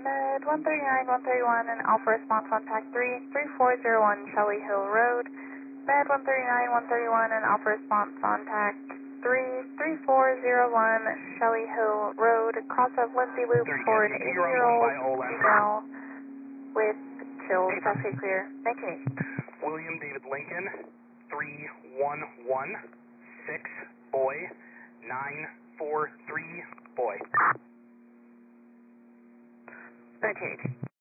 Med 139, 131, and Alpha response contact 3401 Shelley Hill Road. Med 139, 131, and Alpha response contact 3401 Shelley Hill Road. Cross of Lindsay Loop for an 80-year-old female with chills. Traffic clear. Thank you. William David Lincoln, 3116 boy, 943 boy. 38.